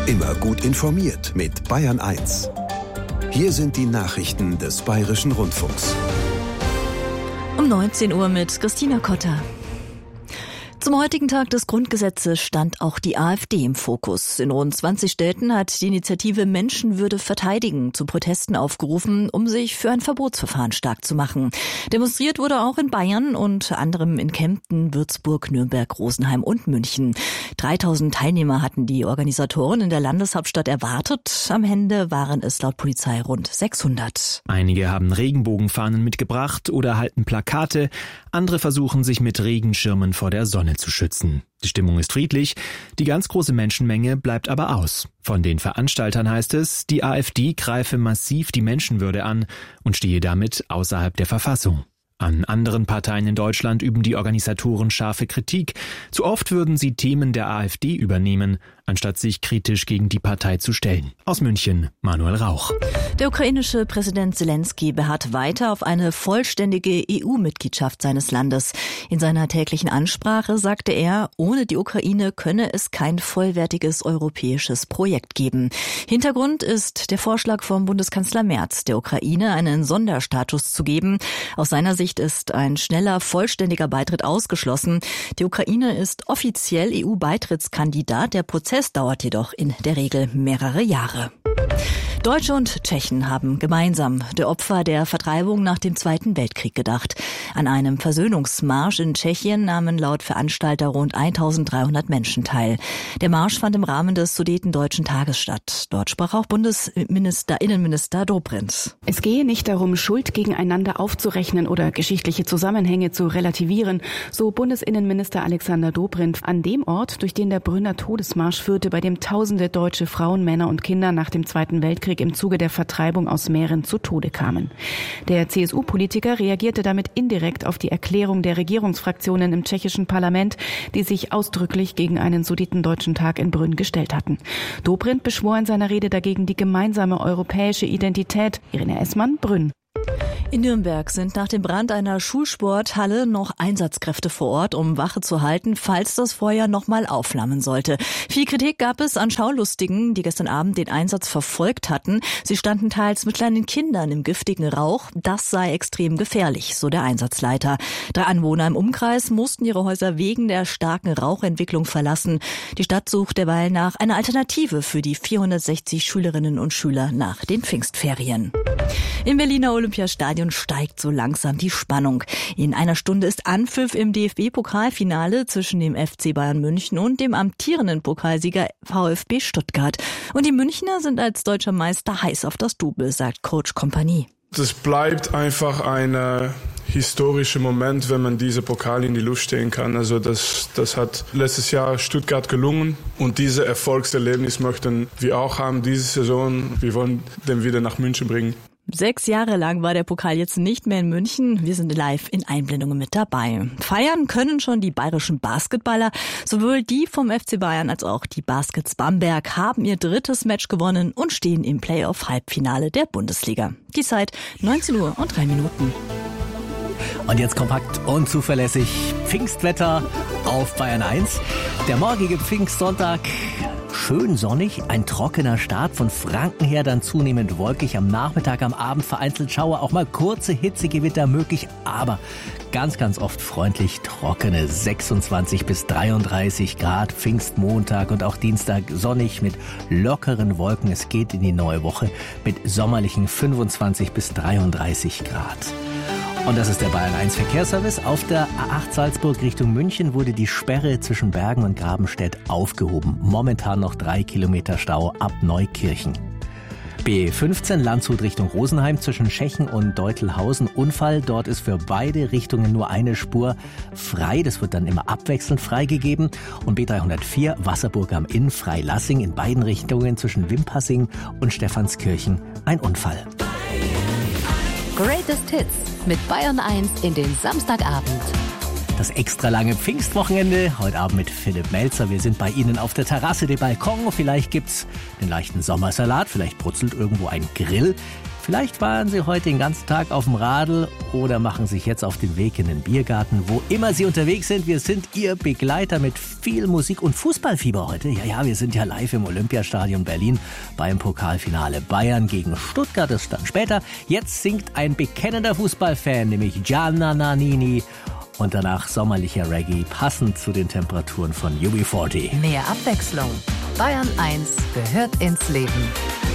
Immer gut informiert mit Bayern 1. Hier sind die Nachrichten des Bayerischen Rundfunks. Um 19 Uhr mit Christina Kotter. Zum heutigen Tag des Grundgesetzes stand auch die AfD im Fokus. In rund 20 Städten hat die Initiative Menschenwürde verteidigen zu Protesten aufgerufen, um sich für ein Verbotsverfahren stark zu machen. Demonstriert wurde auch in Bayern, unter anderem in Kempten, Würzburg, Nürnberg, Rosenheim und München. 3000 Teilnehmer hatten die Organisatoren in der Landeshauptstadt erwartet. Am Ende waren es laut Polizei rund 600. Einige haben Regenbogenfahnen mitgebracht oder halten Plakate. Andere versuchen sich mit Regenschirmen vor der Sonne zu schützen. Die Stimmung ist friedlich, die ganz große Menschenmenge bleibt aber aus. Von den Veranstaltern heißt es, die AfD greife massiv die Menschenwürde an und stehe damit außerhalb der Verfassung. An anderen Parteien in Deutschland üben die Organisatoren scharfe Kritik. Zu oft würden sie Themen der AfD übernehmen, anstatt sich kritisch gegen die Partei zu stellen. Aus München, Manuel Rauch. Der ukrainische Präsident Zelensky beharrt weiter auf eine vollständige EU-Mitgliedschaft seines Landes. In seiner täglichen Ansprache sagte er, ohne die Ukraine könne es kein vollwertiges europäisches Projekt geben. Hintergrund ist der Vorschlag vom Bundeskanzler Merz, der Ukraine einen Sonderstatus zu geben. Aus seiner Sicht ist ein schneller, vollständiger Beitritt ausgeschlossen. Die Ukraine ist offiziell EU-Beitrittskandidat. Der Prozess dauert jedoch in der Regel mehrere Jahre. Deutsche und Tschechen haben gemeinsam der Opfer der Vertreibung nach dem Zweiten Weltkrieg gedacht. An einem Versöhnungsmarsch in Tschechien nahmen laut Veranstalter rund 1300 Menschen teil. Der Marsch fand im Rahmen des Sudetendeutschen Tages statt. Dort sprach auch Innenminister Dobrindt. Es gehe nicht darum, Schuld gegeneinander aufzurechnen oder geschichtliche Zusammenhänge zu relativieren, so Bundesinnenminister Alexander Dobrindt an dem Ort, durch den der Brünner Todesmarsch führte, bei dem tausende deutsche Frauen, Männer und Kinder nach dem Zweiten Weltkrieg im Zuge der Vertreibung aus Mähren zu Tode kamen. Der CSU-Politiker reagierte damit indirekt auf die Erklärung der Regierungsfraktionen im tschechischen Parlament, die sich ausdrücklich gegen einen Sudetendeutschen Tag in Brünn gestellt hatten. Dobrindt beschwor in seiner Rede dagegen die gemeinsame europäische Identität. Irene Essmann, Brünn. In Nürnberg sind nach dem Brand einer Schulsporthalle noch Einsatzkräfte vor Ort, um Wache zu halten, falls das Feuer nochmal aufflammen sollte. Viel Kritik gab es an Schaulustigen, die gestern Abend den Einsatz verfolgt hatten. Sie standen teils mit kleinen Kindern im giftigen Rauch. Das sei extrem gefährlich, so der Einsatzleiter. 3 Anwohner im Umkreis mussten ihre Häuser wegen der starken Rauchentwicklung verlassen. Die Stadt sucht derweil nach einer Alternative für die 460 Schülerinnen und Schüler nach den Pfingstferien. Im Berliner Olympiastadion steigt so langsam die Spannung. In einer Stunde ist Anpfiff im DFB-Pokalfinale zwischen dem FC Bayern München und dem amtierenden Pokalsieger VfB Stuttgart. Und die Münchner sind als deutscher Meister heiß auf das Double, sagt Coach Kompanie. Das bleibt einfach ein historischer Moment, wenn man diese Pokal in die Luft stehen kann. Also das hat letztes Jahr Stuttgart gelungen und dieses Erfolgserlebnis möchten wir auch haben diese Saison. Wir wollen den wieder nach München bringen. 6 Jahre lang war der Pokal jetzt nicht mehr in München. Wir sind live in Einblendungen mit dabei. Feiern können schon die bayerischen Basketballer. Sowohl die vom FC Bayern als auch die Baskets Bamberg haben ihr 3. Match gewonnen und stehen im Playoff-Halbfinale der Bundesliga. Die Zeit 19 Uhr und 3 Minuten. Und jetzt kompakt und zuverlässig Pfingstwetter auf Bayern 1. Der morgige Pfingstsonntag schön sonnig, ein trockener Start, von Franken her dann zunehmend wolkig, am Nachmittag, am Abend vereinzelt Schauer, auch mal kurze Hitzegewitter möglich, aber ganz, ganz oft freundlich trockene 26 bis 33 Grad, Pfingstmontag und auch Dienstag sonnig mit lockeren Wolken. Es geht in die neue Woche mit sommerlichen 25 bis 33 Grad. Und das ist der Bayern 1 Verkehrsservice. Auf der A8 Salzburg Richtung München wurde die Sperre zwischen Bergen und Grabenstedt aufgehoben. Momentan noch 3 Kilometer Stau ab Neukirchen. B15 Landshut Richtung Rosenheim zwischen Schechen und Deutelhausen. Unfall, dort ist für beide Richtungen nur eine Spur frei. Das wird dann immer abwechselnd freigegeben. Und B304 Wasserburg am Inn Freilassing in beiden Richtungen zwischen Wimpassing und Stephanskirchen ein Unfall. Greatest Hits mit Bayern 1 in den Samstagabend. Das extra lange Pfingstwochenende, heute Abend mit Philipp Melzer. Wir sind bei Ihnen auf der Terrasse, dem Balkon. Vielleicht gibt's den leichten Sommersalat, vielleicht brutzelt irgendwo ein Grill. Vielleicht fahren Sie heute den ganzen Tag auf dem Radl oder machen sich jetzt auf den Weg in den Biergarten, wo immer Sie unterwegs sind. Wir sind Ihr Begleiter mit viel Musik und Fußballfieber heute. Ja, wir sind ja live im Olympiastadion Berlin beim Pokalfinale. Bayern gegen Stuttgart, das stand später. Jetzt singt ein bekennender Fußballfan, nämlich Gianna Nannini. Und danach sommerlicher Reggae, passend zu den Temperaturen von UB40. Mehr Abwechslung. Bayern 1 gehört ins Leben.